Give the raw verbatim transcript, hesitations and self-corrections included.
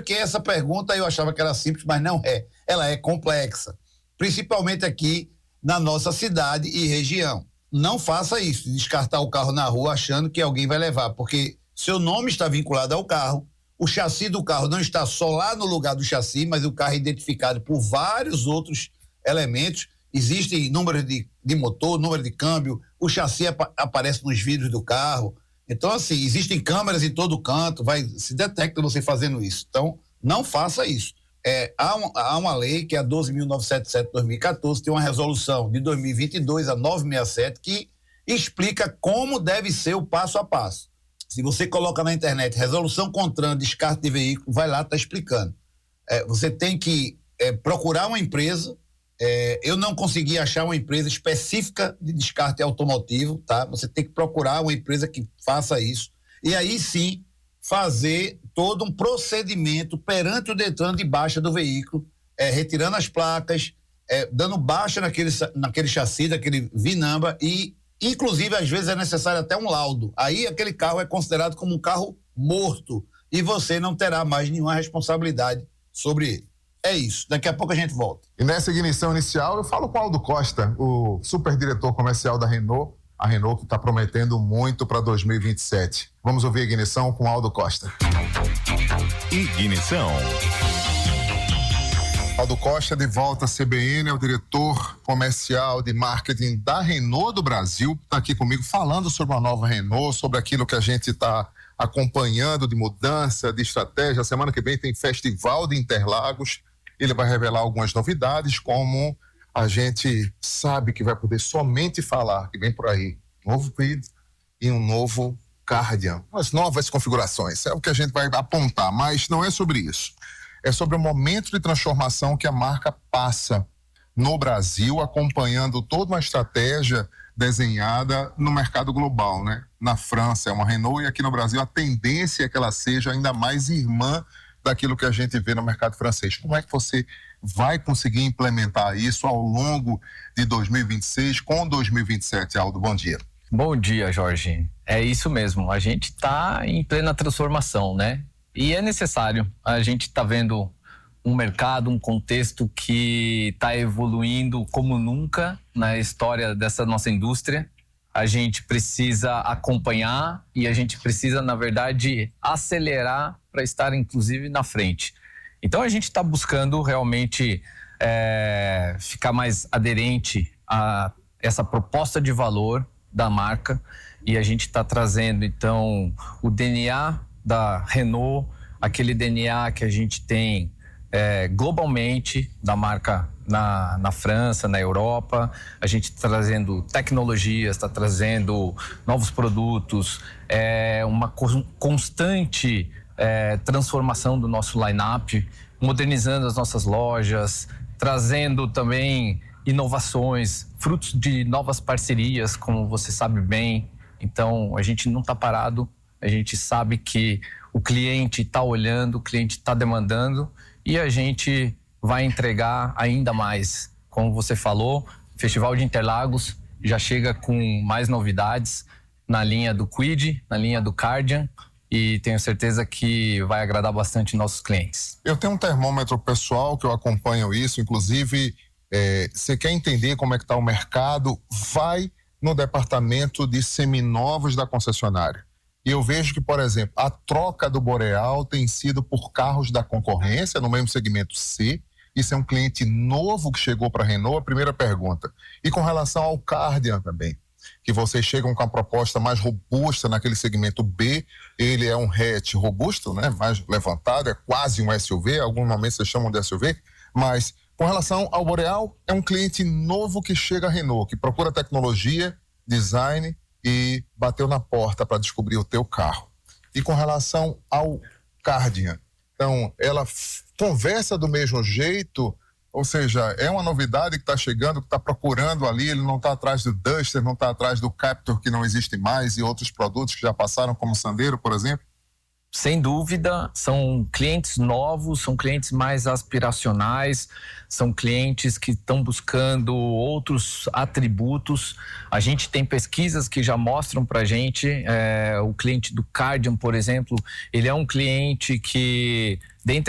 Primeiro que essa pergunta eu achava que era simples, mas não é. Ela é complexa, principalmente aqui na nossa cidade e região. Não faça isso, descartar o carro na rua achando que alguém vai levar, porque seu nome está vinculado ao carro, o chassi do carro não está só lá no lugar do chassi, mas o carro é identificado por vários outros elementos. Existem número de, de motor, número de câmbio, o chassi ap- aparece nos vidros do carro. Então, assim, existem câmeras em todo canto, vai, se detecta você fazendo isso. Então, não faça isso. É, há, um, há uma lei, que é a doze mil novecentos e setenta e sete de dois mil e catorze, tem uma resolução de dois mil e vinte e dois, a novecentos e sessenta e sete, que explica como deve ser o passo a passo. Se você coloca na internet resolução CONTRAN, descarte de veículo, vai lá, está explicando. É, você tem que é, procurar uma empresa. É, eu não consegui achar uma empresa específica de descarte automotivo, tá? Você tem que procurar uma empresa que faça isso. E aí sim, fazer todo um procedimento perante o Detran de baixa do veículo, é, retirando as placas, é, dando baixa naquele, naquele chassi, daquele Vinamba, e inclusive às vezes é necessário até um laudo. Aí aquele carro é considerado como um carro morto e você não terá mais nenhuma responsabilidade sobre ele. É isso, daqui a pouco a gente volta. E nessa ignição inicial eu falo com o Aldo Costa, o superdiretor comercial da Renault, a Renault que está prometendo muito para dois mil e vinte e sete. Vamos ouvir a ignição com o Aldo Costa. Ignição. Aldo Costa, de volta à C B N, é o diretor comercial de marketing da Renault do Brasil, está aqui comigo falando sobre a nova Renault, sobre aquilo que a gente está acompanhando de mudança, de estratégia. Semana que vem tem Festival de Interlagos, ele vai revelar algumas novidades, como a gente sabe que vai poder somente falar, que vem por aí, novo Kwid e um novo Kardian, as novas configurações, é o que a gente vai apontar, mas não é sobre isso. É sobre o momento de transformação que a marca passa no Brasil, acompanhando toda uma estratégia desenhada no mercado global, né? Na França é uma Renault e aqui no Brasil a tendência é que ela seja ainda mais irmã daquilo que a gente vê no mercado francês. Como é que você vai conseguir implementar isso ao longo de dois mil e vinte e seis com dois mil e vinte e sete, Aldo? Bom dia. Bom dia, Jorge. É isso mesmo, a gente está em plena transformação, né? E é necessário, a gente está vendo um mercado, um contexto que está evoluindo como nunca na história dessa nossa indústria. A gente precisa acompanhar e a gente precisa, na verdade, acelerar para estar, inclusive, na frente. Então, a gente está buscando realmente é, ficar mais aderente a essa proposta de valor da marca e a gente está trazendo, então, o D N A da Renault, aquele D N A que a gente tem é, globalmente da marca na, na França, na Europa. A gente está trazendo tecnologias, está trazendo novos produtos, é, uma constante é, transformação do nosso line-up, modernizando as nossas lojas, trazendo também inovações, frutos de novas parcerias, como você sabe bem. Então, a gente não está parado, a gente sabe que o cliente está olhando, o cliente está demandando e a gente vai entregar ainda mais. Como você falou, o Festival de Interlagos já chega com mais novidades na linha do Kwid, na linha do Kardian, e tenho certeza que vai agradar bastante nossos clientes. Eu tenho um termômetro pessoal que eu acompanho isso, inclusive, é, você quer entender como é que está o mercado, vai no departamento de seminovos da concessionária. E eu vejo que, por exemplo, a troca do Boreal tem sido por carros da concorrência, no mesmo segmento C. Isso é um cliente novo que chegou para a Renault, a primeira pergunta. E com relação ao Kardian também, que vocês chegam com a proposta mais robusta naquele segmento B, ele é um hatch robusto, né? Mais levantado, é quase um S U V, alguns momentos vocês chamam de S U V, mas com relação ao Boreal, é um cliente novo que chega à Renault, que procura tecnologia, design e bateu na porta para descobrir o teu carro. E com relação ao Kardian, então, ela f- conversa do mesmo jeito, ou seja, é uma novidade que está chegando, que está procurando ali, ele não está atrás do Duster, não está atrás do Captur, que não existe mais, e outros produtos que já passaram, como o Sandero, por exemplo? Sem dúvida, são clientes novos, são clientes mais aspiracionais, são clientes que estão buscando outros atributos. A gente tem pesquisas que já mostram para a gente, é, o cliente do Kardian, por exemplo, ele é um cliente que, dentre